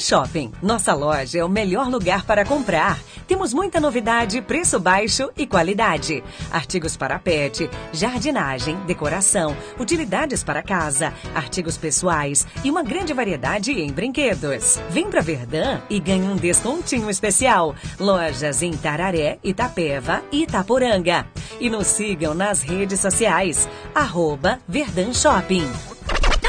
Shopping. Nossa loja é o melhor lugar para comprar. Temos muita novidade, preço baixo e qualidade. Artigos para pet, jardinagem, decoração, utilidades para casa, artigos pessoais e uma grande variedade em brinquedos. Vem para Verdun e ganhe um descontinho especial. Lojas em Tararé, Itapeva e Itaporanga. E nos sigam nas redes sociais. @Verdun Shopping.